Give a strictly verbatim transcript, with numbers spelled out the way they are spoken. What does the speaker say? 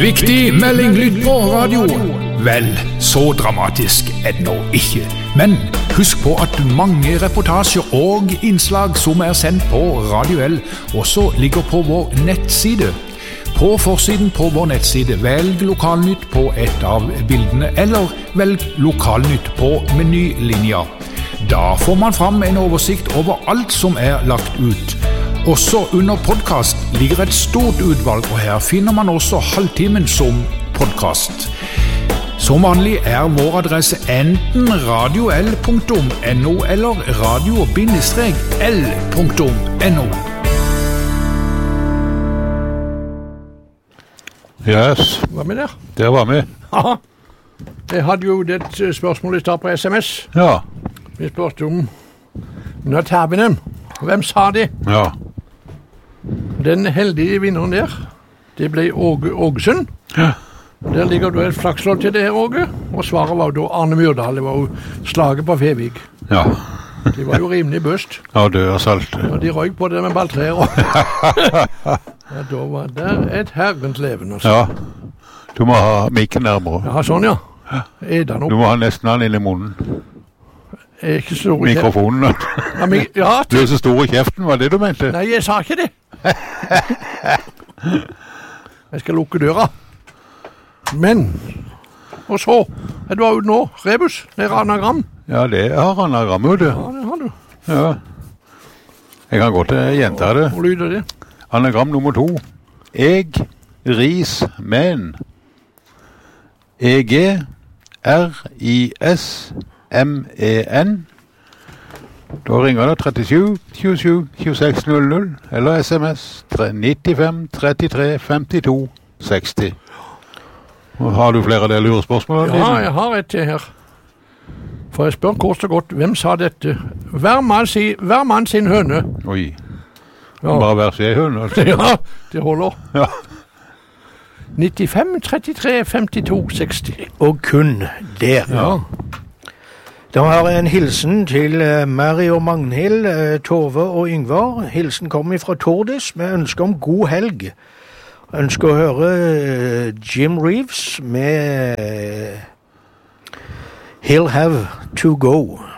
Viktig melding lytt på radio. Vel, så dramatisk er det nå ikke. Men husk på at mange reportasjer og innslag som er sendt på Radio L også ligger på vår nettside. På forsiden på vår nettside velg Lokalnytt på et av bildene, eller velg Lokalnytt på menylinja. Da får man fram en oversikt over alt som er lagt ut. Også under podcast ligger et stort utvalg, og her finner man også halvtimen som podcast. Som vanlig er vår adresse enten radio l punktum no eller radio l punktum no. Yes. Var vi der? Der var vi. Aha. Jeg hadde jo det spørsmålet i stad på sms. Ja. Vi spørte om Nødtavinen. Hvem sa det? Ja. Den heldige vinneren der, det ble Åge Ågesund. Ja. Der ligger du et flakslodd til det her, Åge. Og svaret var da Arne Myrdal. Det var jo slaget på Fevik. Ja. De var jo rimelig bøst. Ja, det er salt. Og de røyk på det med balltræer. Ja, da var det et herrens leven. Altså. Ja. Du må ha mikken nærmere. Ja, sånn ja. Er det Du noe? må ha nesten den inn i munnen. Er ikke så stor i Mikrofonen. Ja, mi ja, Du er så stor i kjeften, var det du mente? nei, jeg sa ikke det. Jeg skal lukke døra. Men, og så, er du ute nå, Rebus, det er anagram. Ja, det har anagram, jo det. Ja, det har du. Ja. Jeg kan godt gjenta det. Hvor lyder det? Anagram nummer to. Eg, ris, men. E G, R I S, M E N. Da ringer det trettisju tjuesju tjueseks null null, eller sms nittifem trettitre femtito seksti. Har du flere av det lurespørsmål? Ja, jeg har et til her. For jeg spør kort og godt, hvem sa dette? Hver mann, si, hver mann sin høne. Oi, Ja. bare hver sin høne, altså. Ja, det holder. Ja. nittifem trettitre femtito seksti. Og kun der. Ja. Da har jeg en hilsen til uh, Mary og Magnhild, uh, Tove og Yngvar. Hilsen kommer fra Tordis med ønske om god helg. Ønsker å høre uh, Jim Reeves med uh, He'll Have To Go.